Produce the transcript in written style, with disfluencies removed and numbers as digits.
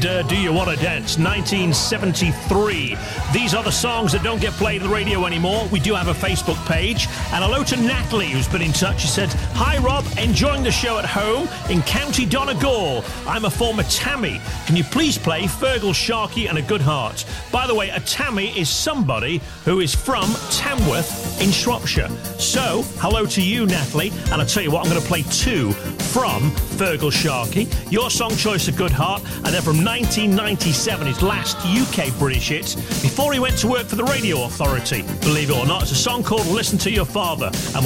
Do You Want to Dance, 1973. These are the songs that don't get played on the radio anymore. We do have a Facebook page. And hello to Natalie, who's been in touch. She said, "Hi, Rob. Enjoying the show at home in County Donegal. I'm a former Tammy. Can you please play Fergal, Sharkey and A Good Heart?" By the way, a Tammy is somebody who is from Tamworth in Shropshire. So, hello to you, Natalie. And I'll tell you what, I'm going to play two from Fergal, Sharkey. Your song choice, A Good Heart. And then from 1997, his last UK British hit, before he went to work for the Radio Authority. Believe it or not, it's a song called Listen to Your Father. And